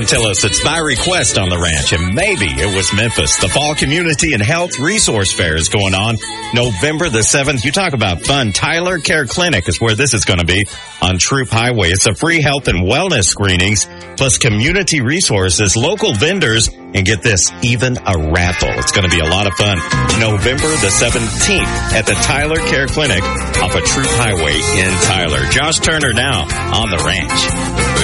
tell us it's by request on the ranch, and maybe it was Memphis. The Fall Community and Health Resource Fair is going on November the 7th. You talk about fun. Tyler Care Clinic is where this is going to be on Troop Highway. It's a free health and wellness screenings, plus community resources, local vendors, and get this, even a raffle. It's going to be a lot of fun. November the 17th at the Tyler Care Clinic off of Troop Highway in Tyler. Josh Turner now on the ranch.